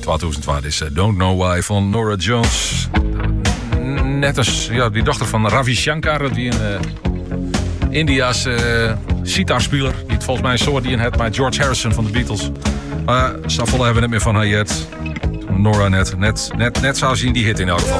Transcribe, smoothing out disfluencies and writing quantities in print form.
2002 is Don't Know Why van Norah Jones. Net als die dochter van Ravi Shankar, die een India's sitaarspeler. Die het volgens mij een soort die had met George Harrison van de Beatles. Maar Saffolle hebben we net meer van haar jet. Norah net zoals in die hit in elk geval.